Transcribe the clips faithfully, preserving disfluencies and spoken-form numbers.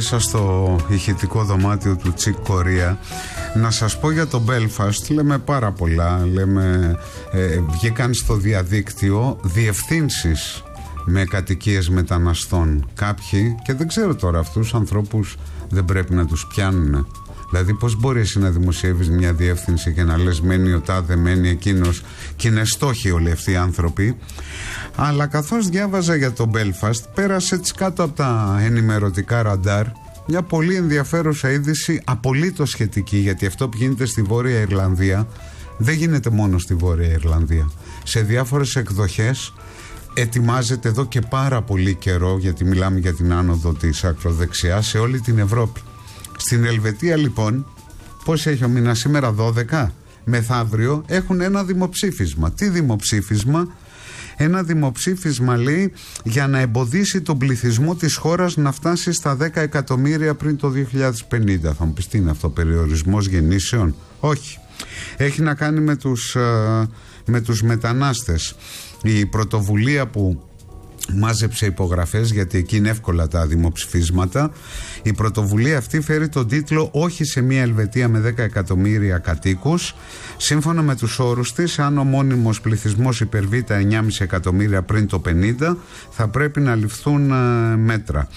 μέσα στο ηχητικό δωμάτιο του Chick Corea. Να σας πω για το Belfast, λέμε πάρα πολλά, λέμε, ε, βγήκαν στο διαδίκτυο διευθύνσεις με κατοικίες μεταναστών. Κάποιοι, και δεν ξέρω τώρα, αυτούς ανθρώπους δεν πρέπει να τους πιάνουν. Δηλαδή πώς μπορεί εσύ να δημοσιεύεις μια διεύθυνση και να λες μένει ο τάδε, μένει εκείνος, και είναι στόχοι όλοι αυτοί οι άνθρωποι. Αλλά καθώς διάβαζα για το Belfast, πέρασε έτσι κάτω από τα ενημερωτικά ραντάρ μια πολύ ενδιαφέρουσα είδηση, απολύτως σχετική, γιατί αυτό που γίνεται στη Βόρεια Ιρλανδία δεν γίνεται μόνο στη Βόρεια Ιρλανδία. Σε διάφορες εκδοχές ετοιμάζεται εδώ και πάρα πολύ καιρό, γιατί μιλάμε για την άνοδο της ακροδεξιάς σε όλη την Ευρώπη. Στην Ελβετία λοιπόν, πώς έχει ο μήνας σήμερα, δώδεκα, μεθαύριο έχουν ένα δημοψήφισμα. Τι δημοψήφισμα? Ένα δημοψήφισμα, λέει, για να εμποδίσει τον πληθυσμό της χώρας να φτάσει στα δέκα εκατομμύρια πριν το δύο χιλιάδες πενήντα. Θα μου πεις τι είναι αυτό, περιορισμός γεννήσεων? Όχι. Έχει να κάνει με τους, με τους μετανάστες. Η πρωτοβουλία που μάζεψε υπογραφές, γιατί εκεί είναι εύκολα τα δημοψηφίσματα, η πρωτοβουλία αυτή φέρει τον τίτλο «Όχι σε μια Ελβετία με δέκα εκατομμύρια κατοίκους». Σύμφωνα με τους όρους της, αν ο μόνιμος πληθυσμός υπερβεί τα εννιά κόμμα πέντε εκατομμύρια πριν το πενήντα, θα πρέπει να ληφθούν ε, μέτρα.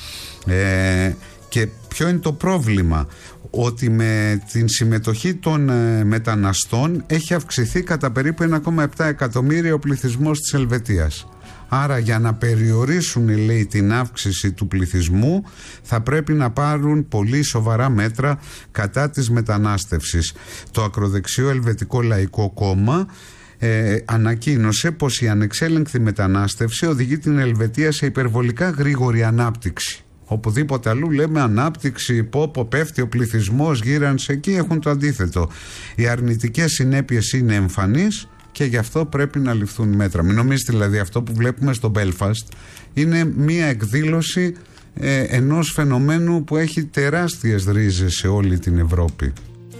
Ε, και ποιο είναι το πρόβλημα? Ότι με την συμμετοχή των ε, μεταναστών έχει αυξηθεί κατά περίπου ένα κόμμα επτά εκατομμύρια ο πληθυσμός της Ελβετίας. Άρα για να περιορίσουν, λέει, την αύξηση του πληθυσμού θα πρέπει να πάρουν πολύ σοβαρά μέτρα κατά της μετανάστευσης. Το ακροδεξιό Ελβετικό Λαϊκό Κόμμα ε, ανακοίνωσε πως η ανεξέλεγκτη μετανάστευση οδηγεί την Ελβετία σε υπερβολικά γρήγορη ανάπτυξη. Οπουδήποτε αλλού λέμε ανάπτυξη, πόπο πέφτει ο πληθυσμός, γύρανσε, εκεί έχουν το αντίθετο. Οι αρνητικές συνέπειες είναι εμφανείς και γι' αυτό πρέπει να ληφθούν μέτρα. Μην νομίζετε δηλαδή αυτό που βλέπουμε στο Belfast είναι μία εκδήλωση ε, ενός φαινομένου που έχει τεράστιες ρίζες σε όλη την Ευρώπη.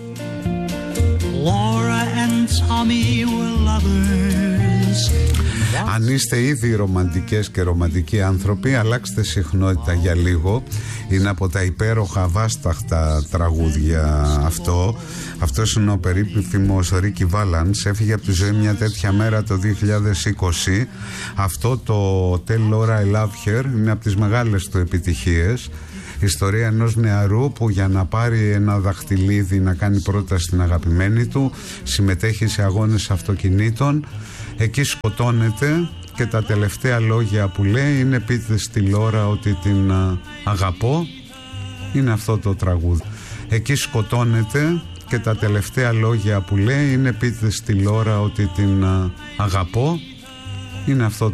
Laura and Tommy were lovers. Αν είστε ήδη ρομαντικές και ρομαντικοί άνθρωποι, αλλάξτε συχνότητα για λίγο. Είναι από τα υπέροχα βάσταχτα τραγούδια αυτό. Αυτός είναι ο περίφημος Ρίκι Βάλαντς. Έφυγε από τη ζωή μια τέτοια μέρα το δύο χιλιάδες είκοσι. Αυτό το Tell Laura I Love Her είναι από τις μεγάλες του επιτυχίες. Ιστορία ενός νεαρού που για να πάρει ένα δαχτυλίδι να κάνει πρόταση στην αγαπημένη του συμμετέχει σε αγώνες αυτοκινήτων. Εκεί σκοτώνεται και τα τελευταία λόγια που λέει είναι «Πείτε στη Λόρα ότι την αγαπώ». Είναι αυτό το τραγούδι. Εκεί σκοτώνεται και τα τελευταία λόγια που λέει είναι «Πείτε στη Λόρα ότι την αγαπώ». Είναι αυτό